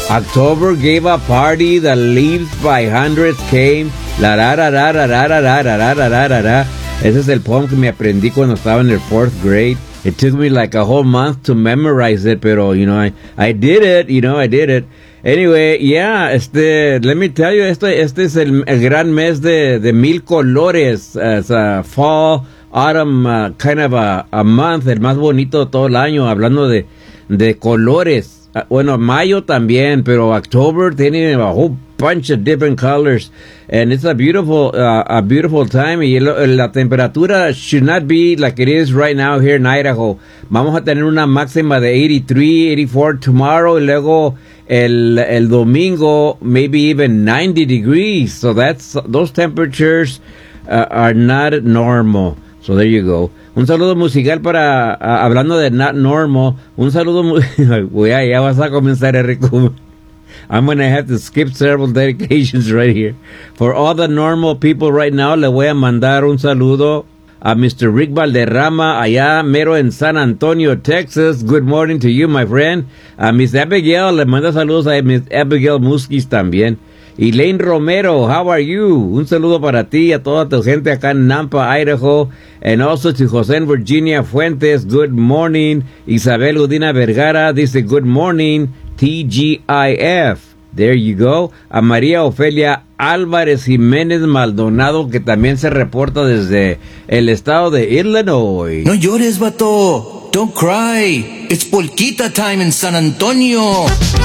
October gave a party, the leaves by hundreds came. La ra ra ra ra ra ra ra ra ra ra ra ra. Ese es el poem que me aprendí cuando estaba en el 4th grade. It took me like a whole month to memorize it, pero, I did it, I did it. Anyway, yeah, let me tell you, este es el gran mes de mil colores. It's a fall, autumn, kind of a month, el más bonito de todo el año, hablando de colores. Bueno, mayo también, pero October tiene a whole bunch of different colors, and it's a beautiful time. Y la temperatura should not be like it is right now here in Idaho. Vamos a tener una máxima de 83, 84 tomorrow, y luego el domingo maybe even 90 degrees. So those temperatures are not normal. So there you go. Un saludo musical para, hablando de not normal, un saludo, ya vas a comenzar, Enrico. I'm going to have to skip several dedications right here. For all the normal people right now, le voy a mandar un saludo a Mr. Rick Valderrama, allá mero en San Antonio, Texas. Good morning to you, my friend. A Miss Abigail, le manda saludos a Miss Abigail Muskis también. Elaine Romero, how are you? Un saludo para ti y a toda tu gente acá en Nampa, Idaho. And also to José Virginia Fuentes, good morning. Isabel Udina Vergara dice good morning, TGIF. There you go. A María Ofelia Álvarez Jiménez Maldonado, que también se reporta desde el estado de Illinois. No llores, vato. Don't cry. It's polquita time in San Antonio.